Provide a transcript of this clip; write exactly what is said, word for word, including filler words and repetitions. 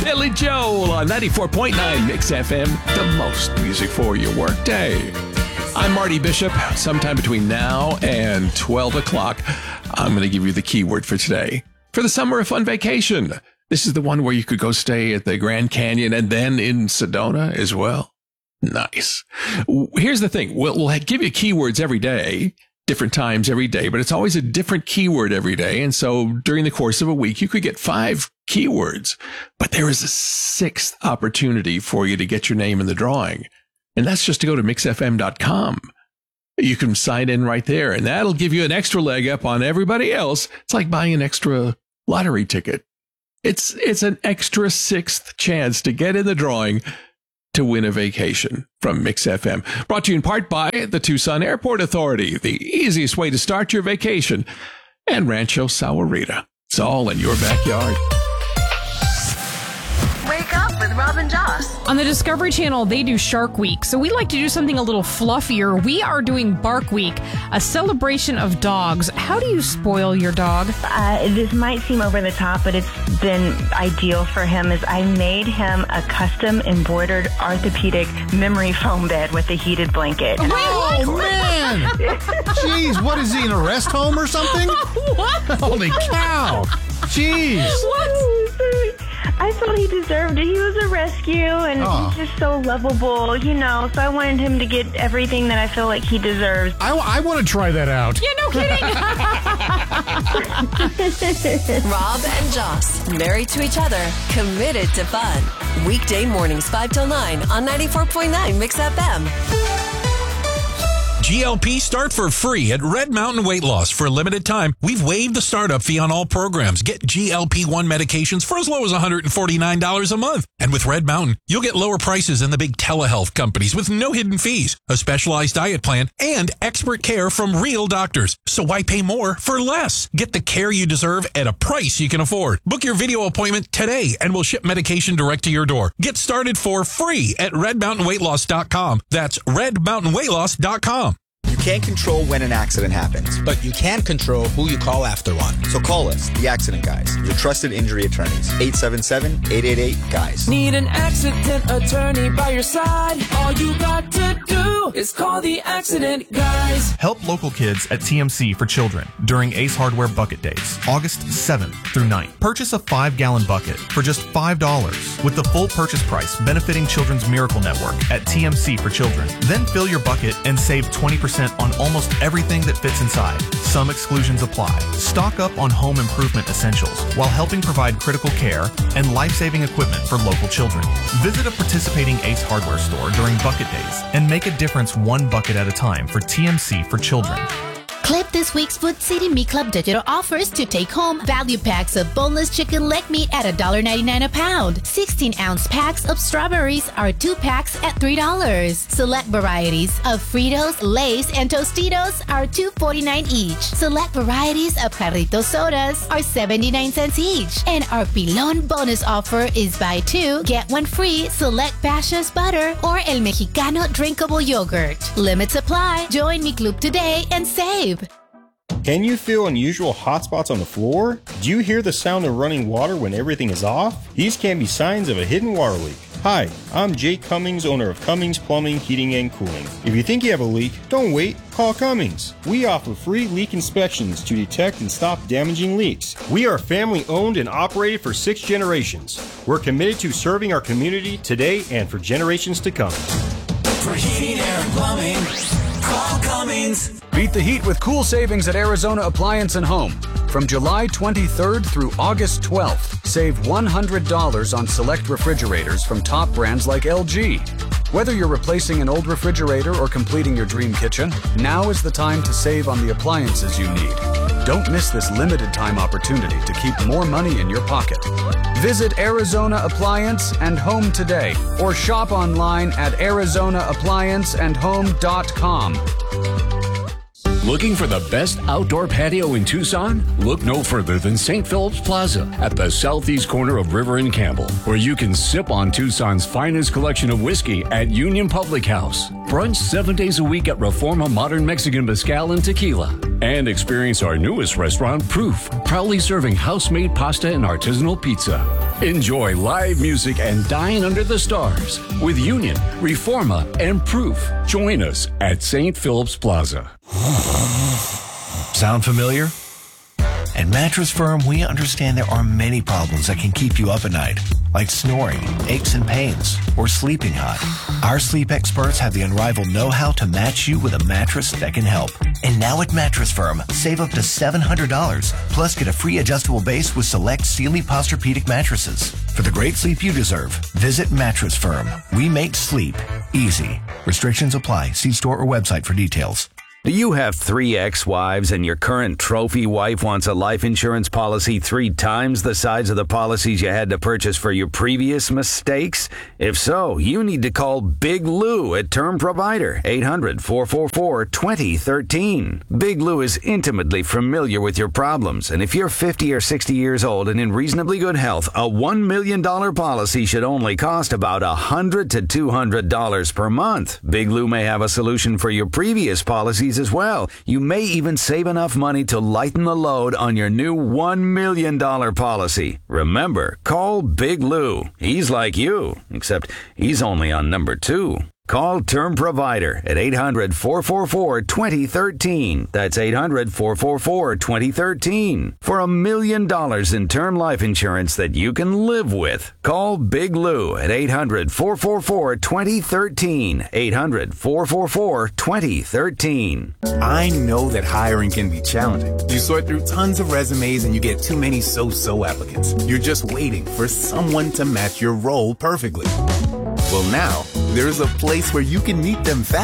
Billy Joel on ninety-four point nine Mix F M, the most music for your workday. I'm Marty Bishop. Sometime between now and twelve o'clock, I'm going to give you the keyword for today. For the summer of fun vacation. This is the one where you could go stay at the Grand Canyon and then in Sedona as well. Nice. Here's the thing. We'll, we'll give you keywords every day, different times every day, but it's always a different keyword every day. And so during the course of a week, you could get five keywords, but there is a sixth opportunity for you to get your name in the drawing. And that's just to go to mix f m dot com. You can sign in right there, and that'll give you an extra leg up on everybody else. It's like buying an extra lottery ticket. It's it's an extra sixth chance to get in the drawing to win a vacation from Mix F M. Brought to you in part by the Tucson Airport Authority, the easiest way to start your vacation, and Rancho Sahuarita. It's all in your backyard. Wake up with Rob and Joss. On the Discovery Channel, they do Shark Week, so we like to do something a little fluffier. We are doing Bark Week, a celebration of dogs. How do you spoil your dog? Uh, this might seem over the top, but it's been ideal for him. Is I made him a custom embroidered orthopedic memory foam bed with a heated blanket. Oh, man! Jeez, what is he, in a rest home or something? What? Holy cow! Jeez! What? I thought he deserved it. He was a rescue, and oh. he's just so lovable, you know. So I wanted him to get everything that I feel like he deserves. I, I want to try that out. Yeah, no kidding. Rob and Joss, married to each other, committed to fun. Weekday mornings five till nine on ninety-four point nine Mix F M. G L P start for free at Red Mountain Weight Loss. For a limited time, we've waived the startup fee on all programs. Get G L P one medications for as low as one hundred forty-nine dollars a month. And with Red Mountain, you'll get lower prices than the big telehealth companies with no hidden fees, a specialized diet plan, and expert care from real doctors. So why pay more for less? Get the care you deserve at a price you can afford. Book your video appointment today and we'll ship medication direct to your door. Get started for free at red mountain weight loss dot com. That's red mountain weight loss dot com. You can't control when an accident happens, but you can control who you call after one. So call us, the Accident Guys, your trusted injury attorneys. eight seven seven, eight eight eight, G U Y S. Need an accident attorney by your side? All you got to do is call the Accident Guys. Help local kids at T M C for Children during Ace Hardware Bucket Days, August seventh through ninth. Purchase a five-gallon bucket for just five dollars with the full purchase price benefiting Children's Miracle Network at T M C for Children. Then fill your bucket and save twenty percent on almost everything that fits inside. Some exclusions apply. Stock up on home improvement essentials while helping provide critical care and life-saving equipment for local children. Visit a participating Ace Hardware store during Bucket Days and make a difference one bucket at a time for T M C for Children. Clip this week's Food City Meat Club digital offers to take home value packs of boneless chicken leg meat at one dollar ninety-nine a pound. sixteen ounce packs of strawberries are two packs at three dollars. Select varieties of Fritos, Lay's, and Tostitos are two forty-nine each. Select varieties of Jarrito sodas are seventy-nine cents each. And our Pilon bonus offer is buy two, get one free select Pasha's butter or El Mexicano drinkable yogurt. Limits apply. Join Mi Club today and save. Can you feel unusual hot spots on the floor? Do you hear the sound of running water when everything is off? These can be signs of a hidden water leak. Hi, I'm Jake Cummings, owner of Cummings Plumbing, Heating, and Cooling. If you think you have a leak, don't wait, call Cummings. We offer free leak inspections to detect and stop damaging leaks. We are family owned and operated for six generations. We're committed to serving our community today and for generations to come. For heating, air, and plumbing, call Cummings. Beat the heat with cool savings at Arizona Appliance and Home. From July twenty-third through August twelfth, save one hundred dollars on select refrigerators from top brands like L G. Whether you're replacing an old refrigerator or completing your dream kitchen, now is the time to save on the appliances you need. Don't miss this limited time opportunity to keep more money in your pocket. Visit Arizona Appliance and Home today or shop online at arizona appliance and home dot com. Looking for the best outdoor patio in Tucson? Look no further than Saint Philip's Plaza at the southeast corner of River and Campbell, where you can sip on Tucson's finest collection of whiskey at Union Public House. Brunch seven days a week at Reforma Modern Mexican Mezcal and Tequila. And experience our newest restaurant, Proof, proudly serving house-made pasta and artisanal pizza. Enjoy live music and dine under the stars with Union, Reforma, and Proof. Join us at Saint Philip's Plaza. Sound familiar? At Mattress Firm, we understand there are many problems that can keep you up at night, like snoring, aches and pains, or sleeping hot. Our sleep experts have the unrivaled know-how to match you with a mattress that can help. And now at Mattress Firm, save up to seven hundred dollars, plus get a free adjustable base with select Sealy Posturepedic mattresses. For the great sleep you deserve, visit Mattress Firm. We make sleep easy. Restrictions apply. See store or website for details. Do you have three ex-wives and your current trophy wife wants a life insurance policy three times the size of the policies you had to purchase for your previous mistakes? If so, you need to call Big Lou at Term Provider, eight hundred, four four four, two zero one three. Big Lou is intimately familiar with your problems, and if you're fifty or sixty years old and in reasonably good health, a one million dollars policy should only cost about one hundred to two hundred dollars per month. Big Lou may have a solution for your previous policies as well. You may even save enough money to lighten the load on your new one million dollars policy. Remember, call Big Lou. He's like you, except he's only on number two. Call Term Provider at eight hundred, four four four, two zero one three. That's eight hundred, four four four, two zero one three. For a million dollars in term life insurance that you can live with. Call Big Lou at eight hundred, four four four, two zero one three. eight hundred, four four four, two zero one three. I know that hiring can be challenging. You sort through tons of resumes and you get too many so-so applicants. You're just waiting for someone to match your role perfectly. Well, now, there's a place where you can meet them fast.